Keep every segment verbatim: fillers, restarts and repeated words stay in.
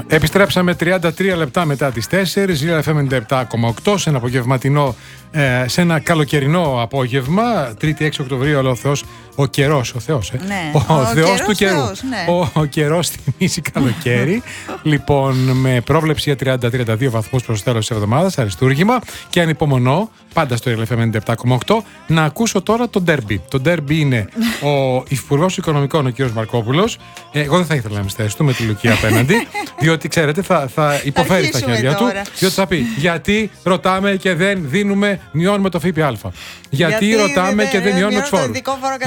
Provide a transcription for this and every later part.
Επιστρέψαμε τριάντα τρία λεπτά μετά τις τέσσερις, Real εφ εμ ενενήντα επτά κόμμα οκτώ, σε ένα απογευματινό, ε, σε ένα καλοκαιρινό απόγευμα, Τρίτη έξι Οκτωβρίου, αλλά ο Θεός, ο καιρός, ο Θεός, ε, ναι. ο, ο, ο Θεός του καιρού. Θεός, ναι. Ο, ο καιρός θυμίζει καλοκαίρι. Λοιπόν, με πρόβλεψη για τριάντα με τριάντα δύο βαθμούς προς το τέλος της εβδομάδας, αριστούργημα, και ανυπομονώ, πάντα στο Real εφ εμ ενενήντα επτά κόμμα οκτώ, να ακούσω τώρα το ντέρμπι. Το ντέρμπι είναι ο Υφυπουργός Οικονομικών, ο κ. Μαρκόπουλος. Ε, εγώ δεν θα ήθελα να είμαι στη θέση του με τη Λουκία απέναντι, διότι ξέρετε θα, θα υποφέρει στα χέρια τώρα. του. Διότι θα πει, γιατί ρωτάμε και δεν δίνουμε, μειώνουμε το ΦΠΑ. Γιατί, γιατί ρωτάμε δε, και δεν μειώνουμε τους φόρους.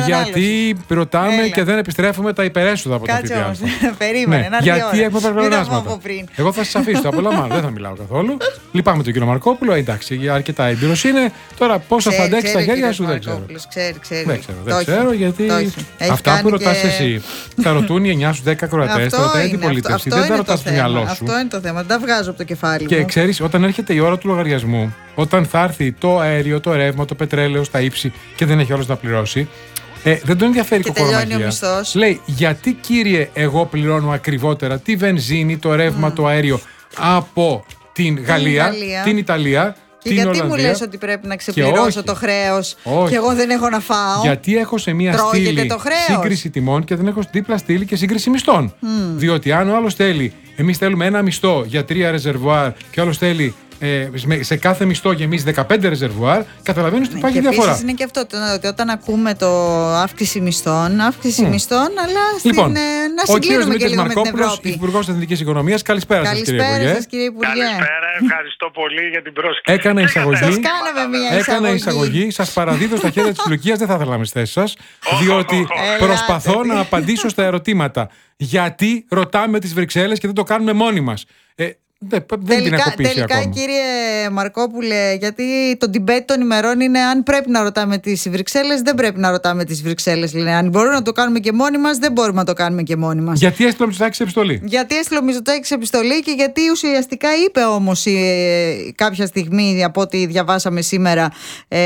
Γιατί ρωτάμε Έλα. και δεν επιστρέφουμε τα υπερέσοδα από Κάτσε το ΦΠΑ. Περίμενε, ναι, να γιατί έχουμε υπερπλεονάσματα. Εγώ θα σας αφήσω το απολαμβάνω, δεν θα μιλάω καθόλου. Λυπάμαι τον κύριο Μαρκόπουλο, εντάξει, αρκετά έμπειρος είναι. Τώρα πόσο θα αντέξει στα χέρια σου δεν ξέρω. Ξέρει, ξέρει. Δεν ξέρω, δεν ξέρω γιατί αυτά που ρωτάς εσύ τα ρωτούν οι εννιά στους δέκα ακροατές, τα ρωτάει η αντιπολίτευση. Δεν τα ρωτάς στο μυαλό σου. Αυτό είναι το θέμα, δεν τα βγάζω από το κεφάλι μου. Και ξέρεις, όταν έρχεται η ώρα του λογαριασμού, όταν θα έρθει το αέριο, το ρεύμα, το πετρέλαιο στα ύψη και δεν έχει όλος να πληρώσει, ε, δεν τον ενδιαφέρει η κοκορομαγεία. Λέει, γιατί κύριε, εγώ πληρώνω ακριβότερα τη βενζίνη, το ρεύμα, mm. το αέριο από την Γαλλία, Γαλλία. την Ιταλία. Και γιατί Ολλανδία. μου λες ότι πρέπει να ξεπληρώσω το χρέος και εγώ δεν έχω να φάω? Γιατί έχω σε μία στήλη σύγκριση τιμών και δεν έχω δίπλα στήλη και σύγκριση μισθών. Mm. Διότι αν ο άλλος θέλει, εμείς θέλουμε ένα μισθό για τρία ρεζερβουάρ και ο άλλος θέλει ε, σε κάθε μισθό γεμίζει δεκαπέντε ρεζερβουάρ, καταλαβαίνεις ότι ναι, υπάρχει διαφορά. Επίσης είναι και αυτό, ότι όταν ακούμε το αύξηση μισθών, αύξηση mm. μισθών, αλλά στην, λοιπόν, ε, να συγκλίνουμε και λίγο με την Ευρώπη. Υφυπουργός Εθνικής Οικονομίας, καλησπέρα σας κύριε Υπουργέ. Καλησπέρα σας κύριε Υπουργέ. Καλησπέρα, ευχαριστώ πολύ για την πρόσκληση. Έκανα εισαγωγή. Σας κάναμε μια εισαγωγή. Έκανα εισαγωγή. Σας παραδίδω στα χέρια της Λουκίας, δεν θα ήθελα να είμαι στη θέση σας, διότι προσπαθώ να απαντήσω στα ερωτήματα. Γιατί ρωτάμε τις Βρυξέλλες και δεν το κάνουμε μόνοι μας. Ε, Δεν, δεν τελικά, την έχω πείσει τελικά ακόμα. Κύριε Μαρκόπουλε, γιατί το debate των ημερών είναι αν πρέπει να ρωτάμε τις Βρυξέλλες, δεν πρέπει να ρωτάμε τις Βρυξέλλες. Λένε, αν μπορούμε να το κάνουμε και μόνοι μας, δεν μπορούμε να το κάνουμε και μόνοι μας. Γιατί έστειλε ο Μητσοτάκης επιστολή. Γιατί έστειλε ο Μητσοτάκης επιστολή και γιατί ουσιαστικά είπε όμως ε, κάποια στιγμή, από ό,τι διαβάσαμε σήμερα, ε,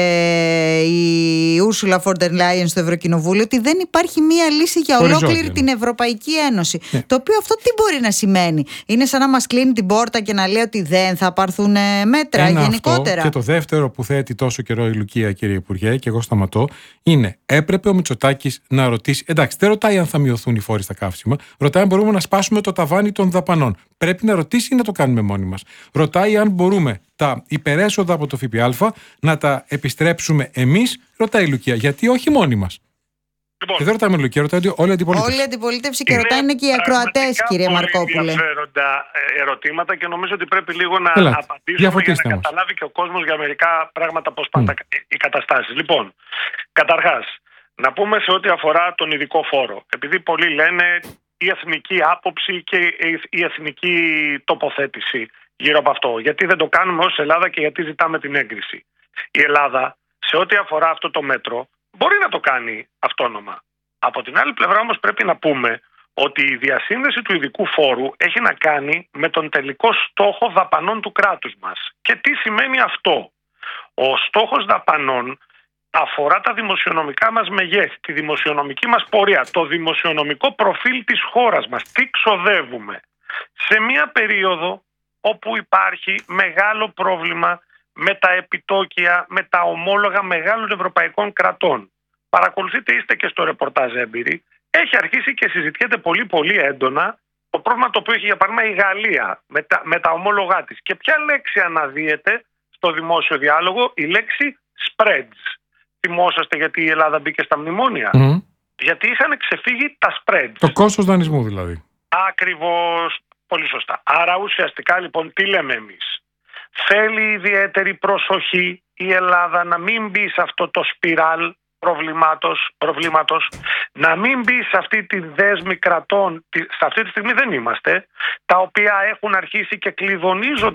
η Ursula von der Leyen στο Ευρωκοινοβούλιο, ότι δεν υπάρχει μία λύση για ολόκληρη Οριζόντια. την Ευρωπαϊκή Ένωση. Ναι. Το οποίο αυτό τι μπορεί να σημαίνει? Είναι σαν να μας κλείνει την πόρτα και να λέει ότι δεν θα πάρθουν μέτρα Ένα γενικότερα. Αυτό, και το δεύτερο που θέτει τόσο καιρό η Λουκία, κύριε Υπουργέ, και εγώ σταματώ, είναι έπρεπε ο Μητσοτάκης να ρωτήσει. Εντάξει, δεν ρωτάει αν θα μειωθούν οι φόροι στα καύσιμα. Ρωτάει αν μπορούμε να σπάσουμε το ταβάνι των δαπανών. Πρέπει να ρωτήσει ή να το κάνουμε μόνοι μας. Ρωτάει αν μπορούμε τα υπερέσοδα από το ΦΠΑ να τα επιστρέψουμε εμείς. Ρωτάει η Λουκία. Γιατί όχι μόνοι μας. Λοιπόν, και δεν ρωτάμε Λουκία, ρωτάει όλη η αντιπολίτευση. Όλη η αντιπολίτευση και ρωτάνε και οι ακροατές, κύριε Μαρκόπουλε. Είναι ενδιαφέροντα ερωτήματα και νομίζω ότι πρέπει λίγο να Έλα, απαντήσουμε για να μας. καταλάβει και ο κόσμος για μερικά πράγματα πώς πάνε mm. οι καταστάσεις. Λοιπόν, καταρχάς, να πούμε σε ό,τι αφορά τον ειδικό φόρο. Επειδή πολλοί λένε η εθνική άποψη και η εθνική τοποθέτηση γύρω από αυτό. Γιατί δεν το κάνουμε ως Ελλάδα και γιατί ζητάμε την έγκριση. Η Ελλάδα, σε ό,τι αφορά αυτό το μέτρο, μπορεί να το κάνει αυτόνομα. Από την άλλη πλευρά όμως πρέπει να πούμε ότι η διασύνδεση του ειδικού φόρου έχει να κάνει με τον τελικό στόχο δαπανών του κράτους μας. Και τι σημαίνει αυτό? Ο στόχος δαπανών αφορά τα δημοσιονομικά μας μεγέθη, τη δημοσιονομική μας πορεία, το δημοσιονομικό προφίλ της χώρας μας. Τι ξοδεύουμε σε μια περίοδο όπου υπάρχει μεγάλο πρόβλημα με τα επιτόκια, με τα ομόλογα μεγάλων ευρωπαϊκών κρατών. Παρακολουθείτε, είστε και στο ρεπορτάζ έμπειροι. Έχει αρχίσει και συζητιέται πολύ πολύ έντονα το πρόβλημα το οποίο έχει για παράδειγμα η Γαλλία με τα, με τα ομόλογά της. Και ποια λέξη αναδύεται στο δημόσιο διάλογο? Η λέξη spreads. Θυμόσαστε γιατί η Ελλάδα μπήκε στα μνημόνια? Mm. Γιατί είχαν ξεφύγει τα spreads. Το κόστος δανεισμού δηλαδή. Ακριβώς, πολύ σωστά. Άρα ουσιαστικά λοιπόν τι λέμε εμείς? Θέλει ιδιαίτερη προσοχή η Ελλάδα να μην μπει σε αυτό το σπιράλ προβλήματος, προβλήματος, να μην μπει σε αυτή τη δέσμη κρατών, σε αυτή τη στιγμή δεν είμαστε, τα οποία έχουν αρχίσει και κλειδονίζονται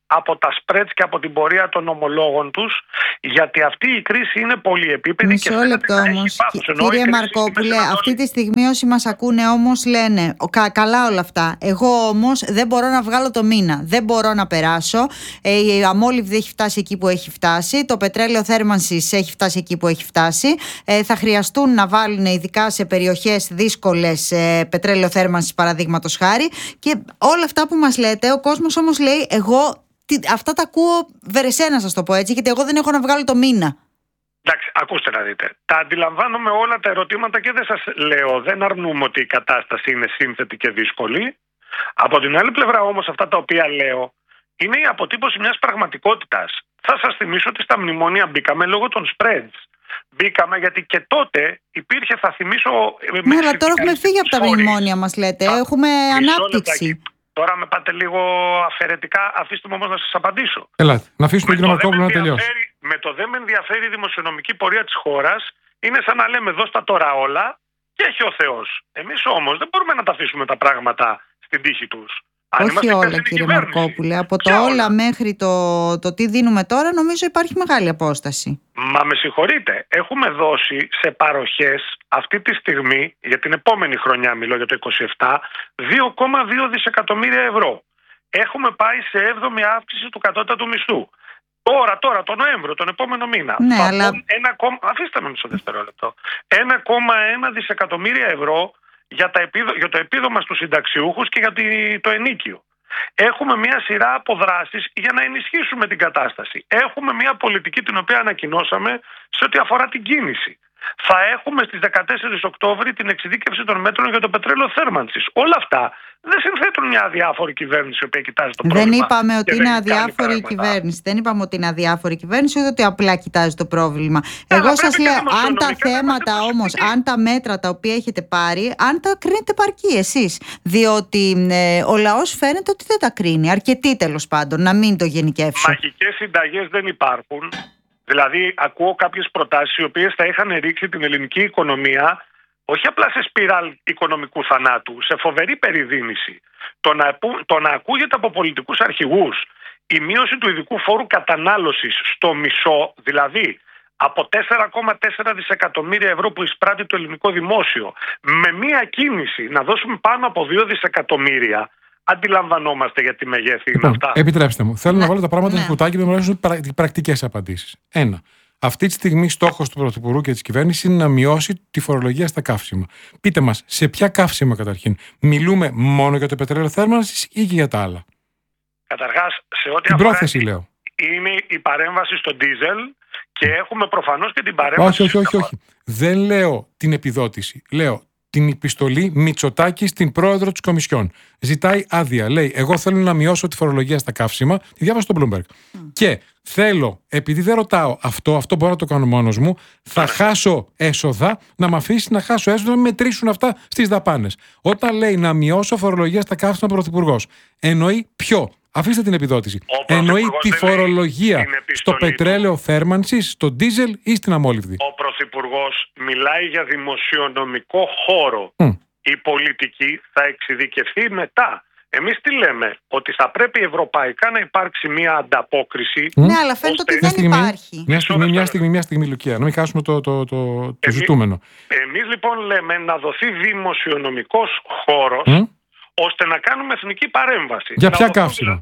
από τα spreads και από την πορεία των ομολόγων τους, γιατί αυτή η κρίση είναι πολυεπίπεδη. Μισό και λεπτό όμως, κύριε Μαρκόπουλε, αυτή τη στιγμή όσοι μας ακούνε όμως λένε κα, καλά όλα αυτά, εγώ όμως δεν μπορώ να βγάλω το μήνα, δεν μπορώ να περάσω, ε, η αμόλυβδη έχει φτάσει εκεί που έχει φτάσει, το πετρέλαιο θέρμανσης έχει φτάσει εκεί που έχει φτάσει, ε, θα χρειαστούν να βάλουν ειδικά σε περιοχές δύσκολες ε, πετρέλαιο θέρμανσης παραδείγματος χάρη, και όλα αυτά που μας λέτε, ο κόσμος όμως λέει εγώ αυτά τα ακούω βερεσένα, σας το πω έτσι, γιατί εγώ δεν έχω να βγάλω το μήνα. Εντάξει, ακούστε να δείτε. Τα αντιλαμβάνομαι όλα τα ερωτήματα και δεν σας λέω, δεν αρνούμε ότι η κατάσταση είναι σύνθετη και δύσκολη. Από την άλλη πλευρά όμως αυτά τα οποία λέω είναι η αποτύπωση μιας πραγματικότητας. Θα σας θυμίσω ότι στα μνημόνια μπήκαμε λόγω των spreads. Μπήκαμε γιατί και τότε υπήρχε, θα θυμίσω... Ναι, αλλά τώρα έχουμε φύγει από τα μνημόνια μας λέτε, Α, έχουμε ανάπτυξη. Λεπτάκι. Τώρα με πάτε λίγο αφαιρετικά, αφήστε μου όμως να σας απαντήσω. Ελάτε, να αφήσουμε τον κύριο Μαρκόπουλο να τελειώσει. Με το δεν με ενδιαφέρει η δημοσιονομική πορεία της χώρας, είναι σαν να λέμε δώσ' τώρα όλα και έχει ο Θεός. Εμείς όμως δεν μπορούμε να τα αφήσουμε τα πράγματα στην τύχη τους. Αν όχι όλα, κύριε Μαρκόπουλε. Από το όλα, όλα μέχρι το, το τι δίνουμε τώρα, νομίζω υπάρχει μεγάλη απόσταση. Μα με συγχωρείτε, έχουμε δώσει σε παροχές αυτή τη στιγμή, για την επόμενη χρονιά μιλώ για το είκοσι επτά, δύο κόμμα δύο δισεκατομμύρια ευρώ. Έχουμε πάει σε έβδομη αύξηση του κατώτατου μισθού. Τώρα, τώρα, τον Νοέμβριο, τον επόμενο μήνα. Ναι, θα αλλά... ένα, αφήστε με μισό δευτερόλεπτο. ένα κόμμα ένα δισεκατομμύρια ευρώ για, τα επίδο, για το επίδομα στους συνταξιούχους και για το ενίκιο. Έχουμε μια σειρά από δράσεις για να ενισχύσουμε την κατάσταση. Έχουμε μια πολιτική την οποία ανακοινώσαμε σε ό,τι αφορά την κίνηση. Θα έχουμε στις δεκατέσσερις Οκτώβρη την εξειδίκευση των μέτρων για το πετρέλαιο θέρμανσης. Όλα αυτά δεν συνθέτουν μια αδιάφορη κυβέρνηση η οποία κοιτάζει το πρόβλημα. Δεν είπαμε ότι είναι αδιάφορη η κυβέρνηση. Δεν είπαμε ότι είναι αδιάφορη η κυβέρνηση, ούτε ότι απλά κοιτάζει το πρόβλημα. Ε, Εγώ σας λέω, αν τα θέματα όμως, αν τα μέτρα τα οποία έχετε πάρει, αν τα κρίνετε παρκή εσείς. Διότι ε, ο λαός φαίνεται ότι δεν τα κρίνει. Αρκετοί τέλος πάντων, να μην το γενικεύσω. Μαγικές συνταγές δεν υπάρχουν. Δηλαδή, ακούω κάποιες προτάσεις οι οποίες θα είχαν ρίξει την ελληνική οικονομία όχι απλά σε σπιράλ οικονομικού θανάτου, σε φοβερή περιδίνηση. Το να, το να ακούγεται από πολιτικούς αρχηγούς η μείωση του ειδικού φόρου κατανάλωσης στο μισό, δηλαδή από τέσσερα κόμμα τέσσερα δισεκατομμύρια ευρώ που εισπράττει το ελληνικό δημόσιο, με μία κίνηση να δώσουμε πάνω από δύο δισεκατομμύρια. Αντιλαμβανόμαστε για τη μεγέθη είναι λοιπόν, αυτά. Επιτρέψτε μου. Θέλω ναι, να βάλω τα πράγματα ναι. στο κουτάκι με μιλήσουν πρακτικές απαντήσεις. Ένα. Αυτή τη στιγμή στόχος του Πρωθυπουργού και της κυβέρνησης είναι να μειώσει τη φορολογία στα καύσιμα. Πείτε μας, σε ποια καύσιμα καταρχήν? Μιλούμε μόνο για το πετρέλαιο θέρμανσης ή και για τα άλλα? Καταρχάς, σε ό,τι την αφορά πρόθεση λέω. Είναι η παρέμβαση στο ντίζελ και έχουμε προφανώς και την παρέμβαση... Όχι, όχι, όχι, όχι. Δεν λέω την επιδότηση. Λέω την επιστολή Μητσοτάκη στην πρόεδρο της Κομισιόν. Ζητάει άδεια. Λέει, εγώ θέλω να μειώσω τη φορολογία στα καύσιμα. Τη διάβασα στο Bloomberg. Mm. Και θέλω, επειδή δεν ρωτάω αυτό, αυτό μπορώ να το κάνω μόνος μου, θα mm. χάσω έσοδα, να με αφήσει να χάσω έσοδα, να με μετρήσουν αυτά στις δαπάνες. Όταν λέει να μειώσω φορολογία στα καύσιμα πρωθυπουργός, εννοεί ποιο? Αφήστε την επιδότηση. Εννοεί τη φορολογία στο πετρέλαιο θέρμανσης, στο ντίζελ ή στην αμόλυβδη? Ο Πρωθυπουργός μιλάει για δημοσιονομικό χώρο. Mm. Η πολιτική θα εξειδικευθεί μετά. Εμείς τι λέμε? Ότι θα πρέπει ευρωπαϊκά να υπάρξει μια ανταπόκριση. Mm. Ναι, αλλά φαίνεται ότι δεν στιγμή, υπάρχει. Μια στιγμή, μια στιγμή, μια στιγμή, Λουκία. Να μην χάσουμε το, το, το, το εμείς, ζητούμενο. Εμείς λοιπόν λέμε να δοθεί δημοσιονομικός χώρος mm. ώστε να κάνουμε εθνική παρέμβαση. Για ποια δοθούν... καύσιμα?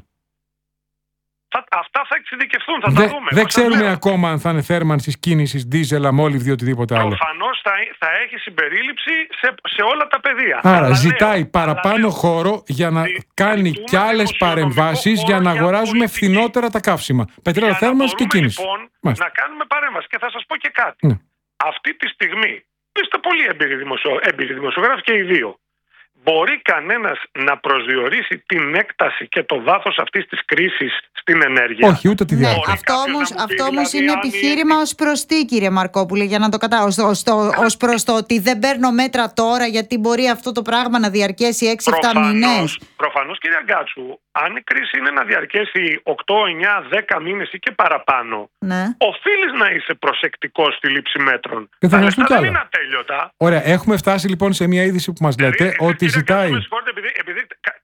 Θα, αυτά θα εξειδικευθούν, θα Δε, τα δούμε. Δεν ξέρουμε λέω. ακόμα αν θα είναι θέρμανσης, κίνησης, ντίζελ, αμόλυβδη ή οτιδήποτε άλλο. Προφανώς θα, θα έχει συμπερίληψη σε, σε όλα τα πεδία. Άρα αλλά ζητάει λέω, παραπάνω λέω, χώρο για να δι, κάνει κι άλλες παρεμβάσεις για να αγοράζουμε φθηνότερα τα καύσιμα. Πετρέλαιο θέρμανσης και κίνηση. Λοιπόν, Μάλιστα. να κάνουμε παρέμβαση. Και θα σας πω και κάτι. Ναι. Αυτή τη στιγμή, είστε πολύ έμπειροι δημοσιο, δημοσιογράφοι και οι δύο. Μπορεί κανένας να προσδιορίσει την έκταση και το βάθος αυτής της κρίσης στην ενέργεια? Όχι, ούτε τη διάρκεια. Ναι, αυτό όμως, αυτό όμως δηλαδή, είναι επιχείρημα η... ως προς τι, κύριε Μαρκόπουλε, για να το καταλάβω. Ως, ως προς το ότι δεν παίρνω μέτρα τώρα γιατί μπορεί αυτό το πράγμα να διαρκέσει έξι εφτά μήνες. Προφανώς, κύριε Αγκάτσου, αν η κρίση είναι να διαρκέσει οκτώ, εννιά, δέκα μήνες ή και παραπάνω, ναι. οφείλεις να είσαι προσεκτικός στη λήψη μέτρων. Και θα τα λεπτά δεν είναι ατέλειωτα. Ωραία, έχουμε φτάσει λοιπόν σε μια είδηση που μας λέτε δηλαδή, ότι ζητάει. Αγκάτσου, επειδή, επειδή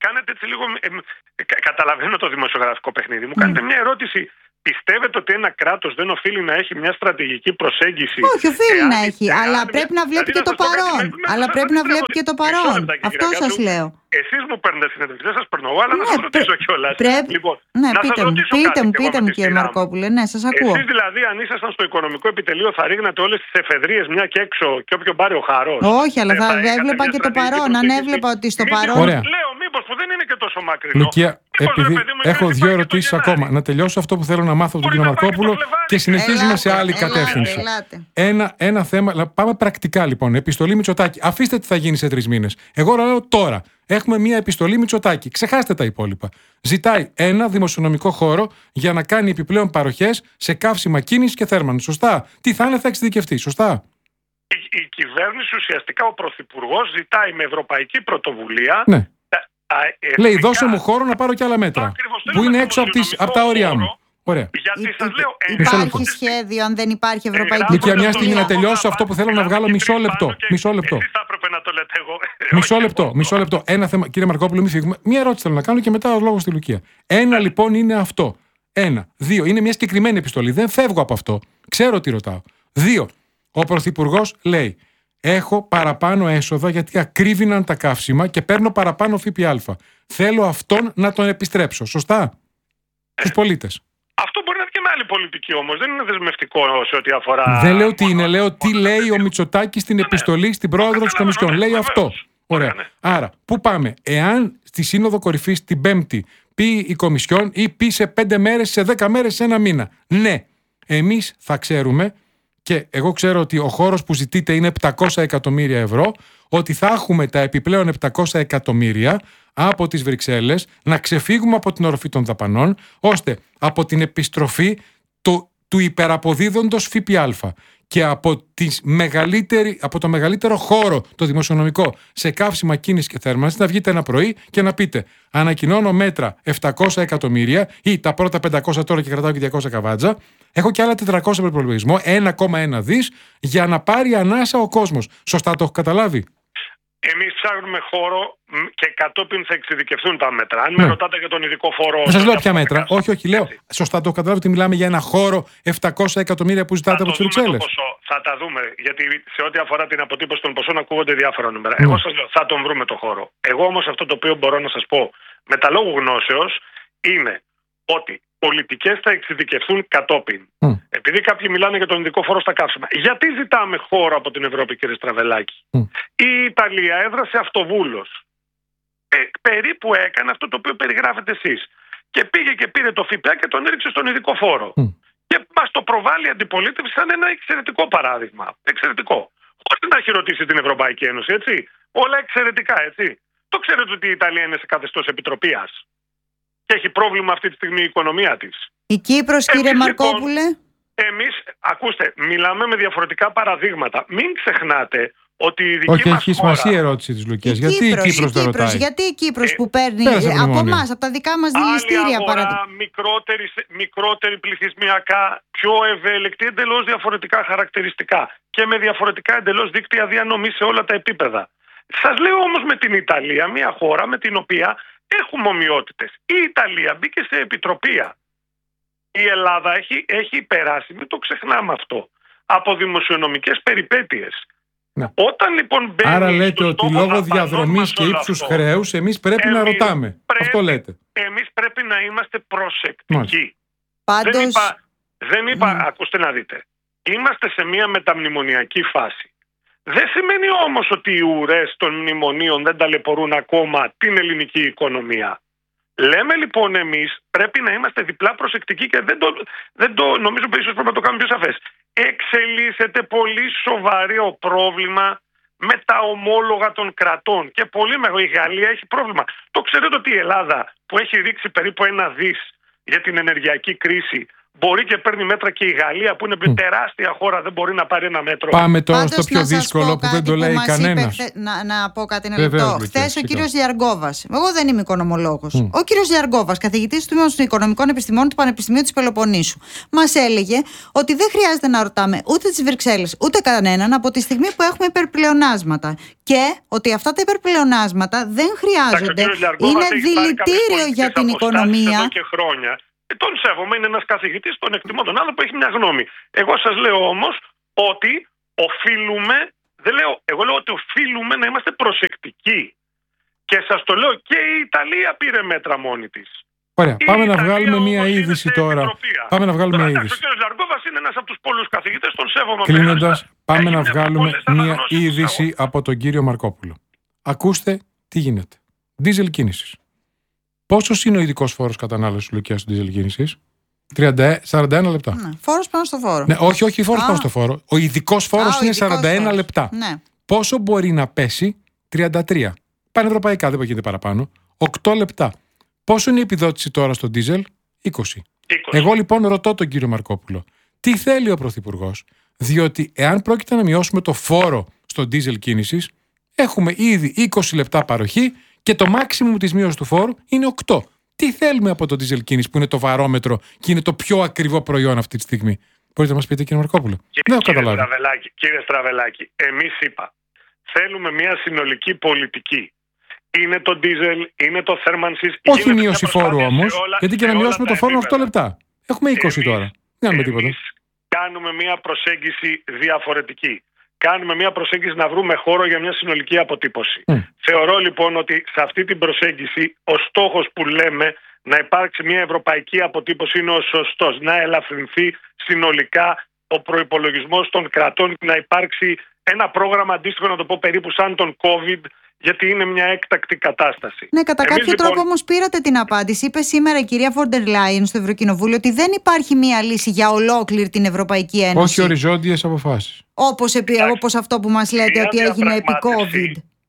κάνετε έτσι λίγο. Ε, ε, καταλαβαίνω το δημοσιογραφικό παιχνίδι. Μου κάνετε mm. μια ερώτηση. Πιστεύετε ότι ένα κράτος δεν οφείλει να έχει μια στρατηγική προσέγγιση? Όχι, οφείλει εάν, να έχει, εάν, αλλά πρέπει να βλέπει και το παρόν. Αλλά πρέπει να βλέπει και το παρόν. Αυτό σας λέω. Εσείς μου παίρνετε συνέντευξη, δεν σας παίρνω εγώ, αλλά να σας ρωτήσω κιόλας. Λοιπόν, ναι, πείτε μου, πείτε μου, πείτε μου κύριε Μαρκόπουλε, ναι, σας ακούω. Εσείς δηλαδή, αν ήσασταν στο οικονομικό επιτελείο, θα ρίχνατε όλες τις εφεδρείες μια και έξω και όποιον πάρει ο χαρός? Όχι, αλλά θα έβλεπα και το παρόν. Αν έβλεπα ότι στο παρόν. Λέω, μήπως που δεν είναι και τόσο μακρινό. Λουκία, επειδή έχω δύο ερωτήσεις ακόμα, να τελειώσω αυτό που θέλω να μάθω από τον κύριο Μαρκόπουλο και συνεχίζουμε σε άλλη κατεύθυνση. Ένα, ένα θέμα. Πάμε πρακτικά λοιπόν. Επιστολή Μητσοτάκη. Αφήστε τι θα γίνει σε τρεις μήνες. Εγώ λέω τώρα. Έχουμε μία επιστολή Μητσοτάκη. Ξεχάστε τα υπόλοιπα. Ζητάει ένα δημοσιονομικό χώρο για να κάνει επιπλέον παροχές σε καύσιμα κίνησης και θέρμανσης. Σωστά. Τι θα είναι, θα εξειδικευτεί. Σωστά. Η, η κυβέρνηση, ουσιαστικά ο Πρωθυπουργός, ζητάει με ευρωπαϊκή πρωτοβουλία. Ναι. Τα, τα, εθνικά... Λέει, δώσε μου χώρο να πάρω και άλλα μέτρα. Που είναι έξω από, τις, από τα όρια μου. Ωραία. Γιατί σας λέω, υπάρχει σχέδιο, αν δεν υπάρχει ευρωπαϊκή Λουκία, μια στιγμή να τελειώσω αυτό που θέλω να βγάλω. Μισό λεπτό. Μισό λεπτό. Εσείς θα έπρεπε να το λέτε εγώ. Μισό λεπτό. Μισό λεπτό. Ένα θέμα, κύριε Μαρκόπουλο, μην φύγουμε. Μια ερώτηση θέλω να κάνω και μετά ο λόγος στη Λουκία. Ένα λοιπόν είναι αυτό. Ένα. Δύο. Είναι μια συγκεκριμένη επιστολή. Δεν φεύγω από αυτό. Ξέρω τι ρωτάω. Δύο. Ο Πρωθυπουργός λέει: έχω παραπάνω έσοδα γιατί ακρίβηναν τα καύσιμα και παίρνω παραπάνω ΦΠΑ. Θέλω αυτόν να τον επιστρέψω. Σωστά. Στους πολίτες. Αυτό μπορεί να είναι και με άλλη πολιτική όμως. Δεν είναι δεσμευτικό σε ό,τι αφορά. Δεν λέω τι είναι. Λέω τι λέει ο Μητσοτάκης στην επιστολή στην πρόεδρο της Κομισιόν. Λέει αυτό. Ωραία. Άρα, πού πάμε? Εάν στη Σύνοδο Κορυφής την Πέμπτη πει η Κομισιόν ή πει σε πέντε μέρες, σε δέκα μέρες, σε ένα μήνα. Ναι. Εμείς θα ξέρουμε. Και εγώ ξέρω ότι ο χώρος που ζητείτε είναι επτακόσια εκατομμύρια ευρώ, ότι θα έχουμε τα επιπλέον επτακόσια εκατομμύρια από τις Βρυξέλλες να ξεφύγουμε από την οροφή των δαπανών, ώστε από την επιστροφή του, του υπεραποδίδοντος ΦΠΑ και από, τις από το μεγαλύτερο χώρο, το δημοσιονομικό, σε καύσιμα κίνηση και θέρμανση, να βγείτε ένα πρωί και να πείτε: ανακοινώνω μέτρα επτακόσια εκατομμύρια ή τα πρώτα πεντακόσια τώρα και κρατάω και διακόσια καβάτζα. Έχω και άλλα τετρακόσια προπολογισμό, ένα κόμμα ένα δις, για να πάρει ανάσα ο κόσμος. Σωστά το έχω καταλάβει? Εμείς ψάχνουμε χώρο και κατόπιν θα εξειδικευτούν τα μέτρα. Αν ναι. με ρωτάτε για τον ειδικό φόρο. Θα σας λέω ποια μέτρα. Όχι, όχι, λέω. Σωστά το έχω καταλάβει ότι μιλάμε για ένα χώρο επτακόσια εκατομμύρια που ζητάτε από τις Βρυξέλλες. Θα τα δούμε. Γιατί σε ό,τι αφορά την αποτύπωση των ποσών ακούγονται διάφορα νούμερα. Ναι. Εγώ σας λέω, θα τον βρούμε το χώρο. Εγώ όμως αυτό το οποίο μπορώ να σας πω με τα λόγου γνώσεως είναι ότι πολιτικές θα εξειδικευθούν κατόπιν. Mm. Επειδή κάποιοι μιλάνε για τον ειδικό φόρο στα καύσιμα. Γιατί ζητάμε χώρο από την Ευρώπη, κύριε Στραβελάκη? Mm. Η Ιταλία έδρασε αυτοβούλος. Ε, περίπου έκανε αυτό το οποίο περιγράφετε εσείς. Και πήγε και πήρε το ΦΠΑ και τον έριξε στον ειδικό φόρο. Mm. Και μας το προβάλλει η αντιπολίτευση σαν ένα εξαιρετικό παράδειγμα. Εξαιρετικό. Χωρίς να έχει ρωτήσει την Ευρωπαϊκή Ένωση, έτσι. Όλα εξαιρετικά, έτσι. Το ξέρετε ότι η Ιταλία είναι σε καθεστώς επιτροπίας και έχει πρόβλημα αυτή τη στιγμή η οικονομία της. Η Κύπρος, κύριε εμείς, Μαρκόπουλε. Λοιπόν, εμείς, ακούστε, μιλάμε με διαφορετικά παραδείγματα. Μην ξεχνάτε ότι η δική Όχι, μας έχει σημασία η ερώτηση της Λουκίας. Γιατί Κύπρος, η Κύπρος δεν ρωτάει? Γιατί η Κύπρος ε, που παίρνει από εμάς, από τα δικά μας δηληστήρια παραδείγματα. Μικρότερη, μικρότερη πληθυσμιακά, πιο ευέλικτη, εντελώς διαφορετικά χαρακτηριστικά και με διαφορετικά εντελώς δίκτυα διανομής σε όλα τα επίπεδα. Σας λέω όμως με την Ιταλία, μια χώρα με την οποία έχουμε ομοιότητες. Η Ιταλία μπήκε σε επιτροπία. Η Ελλάδα έχει, έχει περάσει, μην το ξεχνάμε αυτό, από δημοσιονομικές περιπέτειες. Ναι. Όταν λοιπόν μπαίνει. Άρα λέτε ότι λόγω διαδρομής και ύψους χρέους εμείς πρέπει εμείς να ρωτάμε. Πρέπει, αυτό λέτε. Εμείς πρέπει να είμαστε προσεκτικοί. Πάντως... Δεν είπα, δεν είπα mm. ακούστε να δείτε. Είμαστε σε μια μεταμνημονιακή φάση. Δεν σημαίνει όμως ότι οι ουρές των μνημονίων δεν ταλαιπωρούν ακόμα την ελληνική οικονομία. Λέμε λοιπόν εμείς πρέπει να είμαστε διπλά προσεκτικοί και δεν το, δεν το νομίζω ίσως πρέπει να το κάνουμε πιο σαφές. Εξελίσσεται πολύ σοβαρό πρόβλημα με τα ομόλογα των κρατών και πολύ μεγάλο. Η Γαλλία έχει πρόβλημα. Το ξέρετε ότι η Ελλάδα που έχει ρίξει περίπου ένα δις για την ενεργειακή κρίση μπορεί και παίρνει μέτρα και η Γαλλία που είναι μια τεράστια χώρα, δεν μπορεί να πάρει ένα μέτρο. Πάμε τώρα Πάντως, στο πιο δύσκολο που δεν το λέει κανένας. Είπε, να, να πω κάτι ένα Βεβαίως, λεπτό. Χθες ο κύριος Διαργόβας, εγώ δεν είμαι οικονομολόγος, mm. ο κύριος Διαργόβας, καθηγητής του Τμήματος των Οικονομικών Επιστημών του Πανεπιστημίου της Πελοποννήσου, μας έλεγε ότι δεν χρειάζεται να ρωτάμε ούτε τις Βρυξέλλες ούτε κανέναν από τη στιγμή που έχουμε υπερπλεονάσματα. Και ότι αυτά τα υπερπλεονάσματα δεν χρειάζονται. Είναι δηλητήριο για την οικονομία. Εδώ και χρόνια. Τον σέβομαι, είναι ένας καθηγητής, τον εκτιμώ τον άλλο που έχει μια γνώμη. Εγώ σας λέω όμως ότι οφείλουμε, δεν λέω, εγώ λέω ότι οφείλουμε να είμαστε προσεκτικοί. Και σας το λέω, και η Ιταλία πήρε μέτρα μόνη της. Ωραία, η πάμε Ιταλία να βγάλουμε μια είδηση τώρα. Επιτροπία. Πάμε να βγάλουμε τώρα, μια είδηση. Ο κ. Λαργκόβας είναι ένας από τους πολλούς καθηγητές, τον σέβομαι. Κλείνοντας, πάμε να βγάλουμε μια αναγνώσεις, είδηση εγώ. από τον κύριο Μαρκόπουλο. Ακούστε τι γίνεται. Δίζελ κίνησης. Πόσος είναι ο ειδικός φόρος κατανάλωσης Λουκία στο δίζελ κίνησης? σαράντα ένα λεπτά. Ναι, φόρος πάνω στο φόρο. Ναι, όχι, όχι, φόρος Α. πάνω στο φόρο. Ο ειδικός φόρος Α, ο είναι ειδικός σαράντα ένα φόρος. λεπτά. Ναι. Πόσο μπορεί να πέσει? τριάντα τρία. Πανευρωπαϊκά, δεν γίνεται παραπάνω. οκτώ λεπτά. Πόσο είναι η επιδότηση τώρα στο ντίζελ? είκοσι. είκοσι. Εγώ λοιπόν ρωτώ τον κύριο Μαρκόπουλο, τι θέλει ο Πρωθυπουργός? Διότι εάν πρόκειται να μειώσουμε το φόρο στο ντίζελ κίνησης, έχουμε ήδη είκοσι λεπτά παροχή και το maximum της μείωσης του φόρου είναι οκτώ. Τι θέλουμε από το ντίζελ κίνηση που είναι το βαρόμετρο και είναι το πιο ακριβό προϊόν αυτή τη στιγμή? Μπορείτε να μας πείτε, κύριε Μαρκόπουλο? Και, δεν έχω κύριε καταλάβει. Στραβελάκη, κύριε Στραβελάκη, εμείς είπα, θέλουμε μια συνολική πολιτική. Είναι το ντίζελ, είναι το θέρμανσης. Όχι μείωση φόρου όμως, γιατί και να μειώσουμε το φόρο είναι οκτώ λεπτά. Έχουμε είκοσι εμείς, τώρα. Δεν κάνουμε τίποτα. Εμείς κάνουμε μια προσέγγιση διαφορετική. Κάνουμε μια προσέγγιση να βρούμε χώρο για μια συνολική αποτύπωση. Mm. Θεωρώ λοιπόν ότι σε αυτή την προσέγγιση ο στόχος που λέμε να υπάρξει μια ευρωπαϊκή αποτύπωση είναι ο σωστός. Να ελαφρυνθεί συνολικά ο προϋπολογισμός των κρατών και να υπάρξει ένα πρόγραμμα αντίστοιχο, να το πω περίπου σαν τον COVID, γιατί είναι μια έκτακτη κατάσταση. Ναι, κατά Εμείς, κάποιο λοιπόν, τρόπο όμως πήρατε την απάντηση. Είπε σήμερα η κυρία Φόντερ Λάιεν στο Ευρωκοινοβούλιο ότι δεν υπάρχει μία λύση για ολόκληρη την Ευρωπαϊκή Ένωση. Όχι οριζόντιες αποφάσεις. Όπως, επί, όπως αυτό που μας λέτε ότι έγινε επί COVID.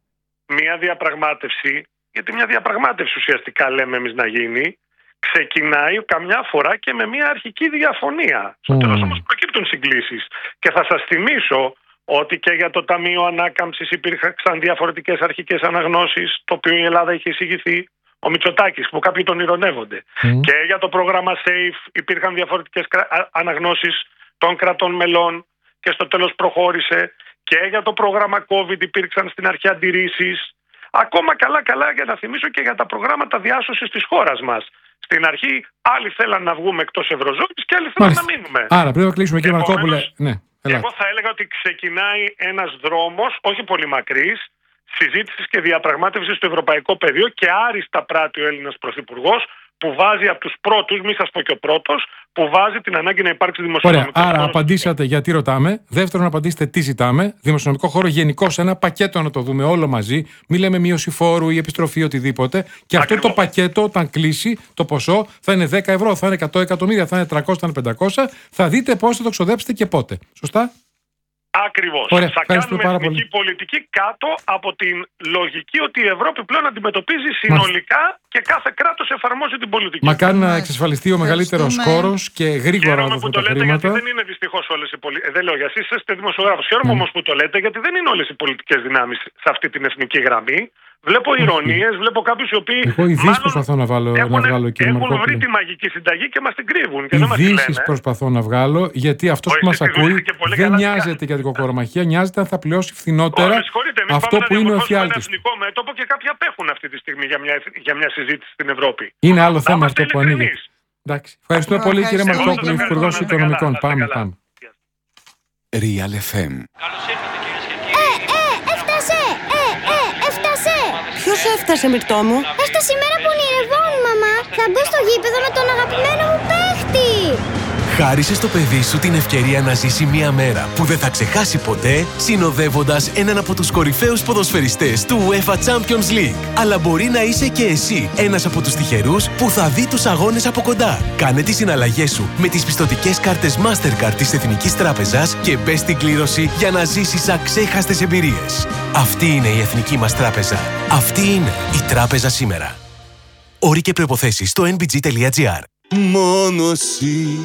Μια διαπραγμάτευση, γιατί μια διαπραγμάτευση ουσιαστικά λέμε εμείς να γίνει, ξεκινάει καμιά φορά και με μια αρχική διαφωνία. Στο mm. τέλος όμως προκύπτουν συγκλήσεις. Και θα σας θυμίσω ότι και για το Ταμείο Ανάκαμψης υπήρχαν διαφορετικές αρχικές αναγνώσεις, το οποίο η Ελλάδα είχε εισηγηθεί, ο Μητσοτάκης, που κάποιοι τον ειρωνεύονται. Mm. Και για το πρόγραμμα SAFE υπήρχαν διαφορετικές αναγνώσεις των κρατών μελών και στο τέλος προχώρησε. Και για το πρόγραμμα COVID υπήρξαν στην αρχή αντιρρήσεις. Ακόμα καλά-καλά για να θυμίσω και για τα προγράμματα διάσωσης της χώρας μας. Στην αρχή άλλοι θέλαν να βγούμε εκτός Ευρωζώνης και άλλοι θέλαν να μείνουμε. Άρα πρέπει να κλείσουμε, κύριε Μαρκόπουλε. Ναι. Εγώ θα έλεγα ότι ξεκινάει ένας δρόμος, όχι πολύ μακρύς, συζήτησης και διαπραγμάτευσης στο ευρωπαϊκό πεδίο και άριστα πράττει ο Έλληνας Πρωθυπουργός, που βάζει από τους πρώτους, μη σας πω και ο πρώτος, που βάζει την ανάγκη να υπάρξει δημοσιονομικό χώρο. Ωραία, άρα απαντήσατε γιατί ρωτάμε. Δεύτερον, απαντήστε τι ζητάμε. Δημοσιονομικό χώρο γενικώς, ένα πακέτο να το δούμε όλο μαζί. Μην λέμε μείωση φόρου ή επιστροφή, οτιδήποτε. Και αυτό το πακέτο, όταν κλείσει, το ποσό θα είναι δέκα ευρώ, θα είναι εκατό εκατομμύρια, θα είναι τριακόσια, θα είναι πεντακόσια. Θα δείτε πώς θα το ξοδέψετε και πότε. Σωστά? Ακριβώς. Ωραία, θα κάνουμε εθνική πολιτική κάτω από την λογική ότι η Ευρώπη πλέον αντιμετωπίζει συνολικά Μάλιστα. και κάθε κράτος εφαρμόζει την πολιτική. Μακάρι να εξασφαλιστεί ο μεγαλύτερος χώρος και γρήγορα να δοθούν τα χρήματα. Γιατί δεν είναι δυστυχώς όλες οι πολιτικές. Δεν λέω για εσείς, είστε δημοσιογράφος. Χαίρομαι mm. όμως που το λέτε, γιατί δεν είναι όλες οι πολιτικές δυνάμεις σε αυτή την εθνική γραμμή. Βλέπω ηρωνίες, βλέπω κάποιους οι οποίοι. Εγώ ειδήσεις προσπαθώ να, βάλω, έχουν, να βγάλω, κύριε έχουν Μαρκόπουλε. βρει τη μαγική συνταγή και μας την κρύβουν. Ειδήσεις προσπαθώ να βγάλω, γιατί αυτός που μας ακούει δεν νοιάζεται για την κοκορομαχία, νοιάζεται αν θα πληρώσει φθηνότερα αυτό που είναι ο εφιάλτης. Ένα εθνικό μέτωπο και κάποιοι απέχουν αυτή τη στιγμή για μια, για μια συζήτηση στην Ευρώπη. Είναι άλλο θέμα αυτό που ανοίγει. Εντάξει. Ευχαριστούμε πολύ, κύριε Μαρκόπουλο, Υπουργός Οικονομικών. Πάμε, πάμε. Real εφ εμ. Ποιος έφτασε, Μυρτώ μου? Έφτασε η μέρα που ονειρευόμουν, μαμά. Θα μπω στο γήπεδο με τον αγαπημένο μου παίχτη. Χάρισε στο παιδί σου την ευκαιρία να ζήσει μια μέρα που δεν θα ξεχάσει ποτέ, συνοδεύοντας έναν από τους κορυφαίους ποδοσφαιριστές του UEFA Champions League. Αλλά μπορεί να είσαι και εσύ ένας από τους τυχερούς που θα δει τους αγώνες από κοντά. Κάνε τις συναλλαγές σου με τις πιστωτικές κάρτες Mastercard της Εθνικής Τράπεζας και μπες στην κλήρωση για να ζήσεις αξέχαστες εμπειρίες. Αυτή είναι η Εθνική μας Τράπεζα. Αυτή είναι η Τράπεζα σήμερα. Όροι και προϋποθέσεις στο εν μπι τζι τελεία τζι άρ. Μόνο εσύ